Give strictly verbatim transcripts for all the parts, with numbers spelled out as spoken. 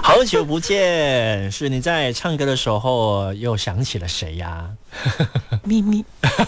好久不见，是你在唱歌的时候又想起了谁呀？ 秘密。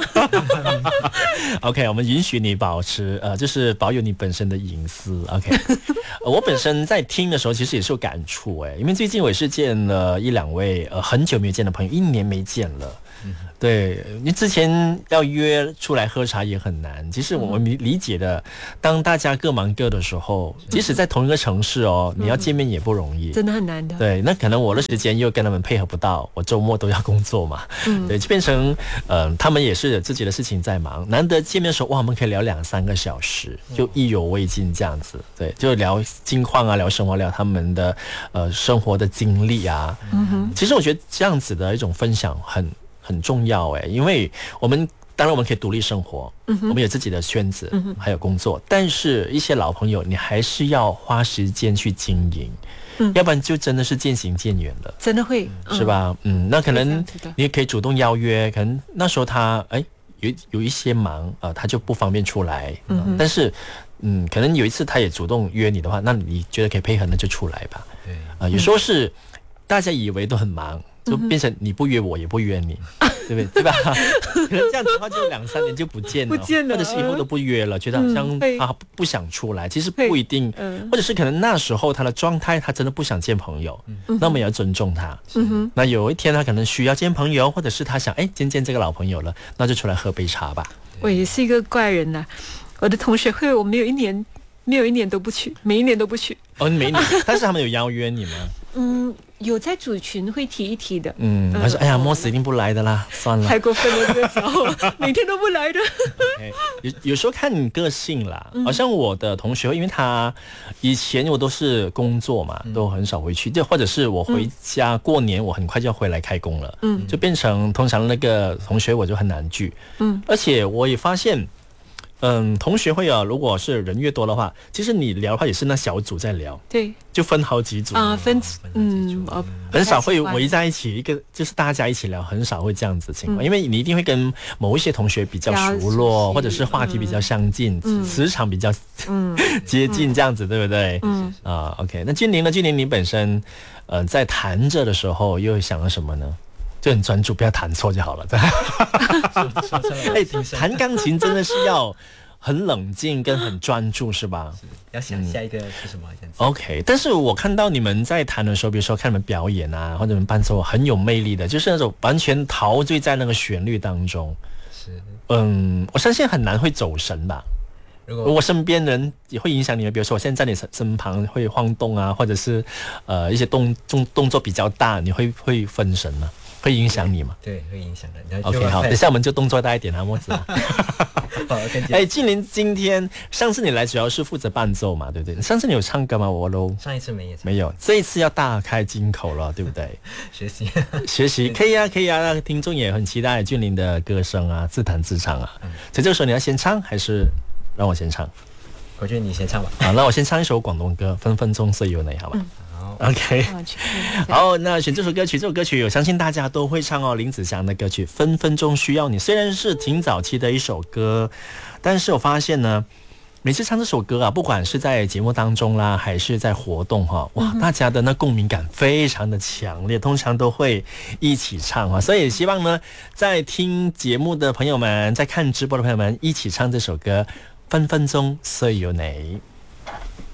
OK， 我们允许你保持呃，就是保有你本身的隐私。OK， 我本身在听的时候其实也是有感触哎，因为最近我也是见了一两位呃很久没有见的朋友，一年没见了。对，你之前要约出来喝茶也很难。其实我们理解的，当大家各忙各的时候，即使在同一个城市哦，你要见面也不容易， 真的很难的。 对，那可能我的时间又跟他们配合不到，我周末都要工作嘛，嗯、对，就变成呃，他们也是有自己的事情在忙。难得见面的时候，哇，我们可以聊两三个小时，就意犹未尽这样子。对，就聊近况啊，聊生活，聊他们的呃生活的经历啊。嗯哼，其实我觉得这样子的一种分享很。很重要哎，因为我们当然我们可以独立生活，嗯、我们有自己的圈子，嗯、还有工作，但是一些老朋友，你还是要花时间去经营，嗯、要不然就真的是渐行渐远了， 真的会， 是吧？嗯，那可能你也可以主动邀约，可能那时候他哎有有一些忙啊、呃，他就不方便出来，嗯、但是嗯，可能有一次他也主动约你的话，那你觉得可以配合，那就出来吧。对啊、呃，有时候是大家以为都很忙。就变成你不约我也不约你，嗯、对不对？对吧？可能这样子的话，就两三年就不见了， 不见了， 或者是以后都不约了，觉得好像他不想出来。其实不一定，嗯、或者是可能那时候他的状态，他真的不想见朋友，嗯、那我们也要尊重他。嗯、那有一天他可能需要见朋友，或者是他想哎见见这个老朋友了，那就出来喝杯茶吧。 我也是一个怪人呐、啊，我的同学会我没有一年没有一年都不去，每一年都不去。 哦，每一年，但是他们有邀约你吗？ 嗯。有在组群会提一提的， 嗯，他说：“哎呀，莫斯一定不来的啦，算了。” 太过分了，这个时候每天都不来的。 okay, 有有时候看你个性啦，好像我的同学，因为他以前我都是工作嘛，都很少回去，就或者是我回家过年，我很快就要回来开工了，嗯，就变成通常那个同学我就很难聚，嗯，而且我也发现。嗯，同学会啊，如果是人越多的话，其实你聊的话也是那小组在聊， 对， 就分好几组啊，分嗯， 很少会围在一起，一个就是大家一起聊，很少会这样子情况，嗯、因为你一定会跟某一些同学比较熟络，或者是话题比较相近，嗯、磁场比较嗯接近这样子，对不对？嗯啊 ，OK， 那俊霖呢？俊霖，你本身呃在弹着的时候又想了什么呢？就很专注，不要弹错就好了。哎，弹钢琴真的是要很冷静跟很专注，是吧？ 是要想下一个是什么这样子。 OK， 但是我看到你们在弹的时候，比如说看你们表演啊，或者你们伴奏很有魅力的，就是那种完全陶醉在那个旋律当中。是，嗯，我相信很难会走神吧。如果身边人也会影响你们，比如说我现在在你身旁会晃动啊，或者是呃一些动动动作比较大，你会会分神吗？会影响你吗？ 对，会影响的。 OK， 好，等一下我们就动作大一点啊，莫子。哎，俊霖，今天上次你来主要是负责伴奏嘛，对不对？上次你有唱歌吗？我都上一次没有， 没有，这一次要大开金口了，对不对？ 学习， 学习，可以啊，可以啊。那听众也很期待俊霖的歌声啊，自弹自唱啊。嗯、所以这个时候你要先唱，还是让我先唱？ 我觉得你先唱吧。 好，那我先唱一首广东歌，分分钟岁有你，好吧？嗯OK， 好，那选这首歌曲，这首歌曲我相信大家都会唱哦，林子祥的歌曲《分分钟需要你》。虽然是挺早期的一首歌，但是我发现呢，每次唱这首歌啊，不管是在节目当中啦，还是在活动哈，哇，大家的那共鸣感非常的强烈，通常都会一起唱啊。所以希望呢，在听节目的朋友们，在看直播的朋友们，一起唱这首歌《分分钟岁有你》。